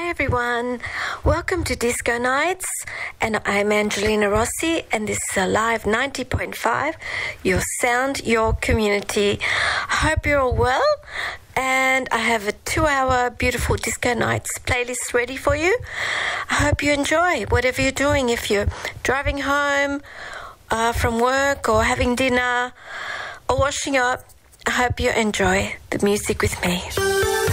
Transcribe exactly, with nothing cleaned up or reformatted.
Hi everyone, welcome to Disco Nights, and I'm Angelina Rossi, and this is Alive ninety point five, your sound, your community. I hope you're all well, and I have a two-hour beautiful Disco Nights playlist ready for you. I hope you enjoy whatever you're doing. If you're driving home uh, from work or having dinner or washing up, I hope you enjoy the music with me.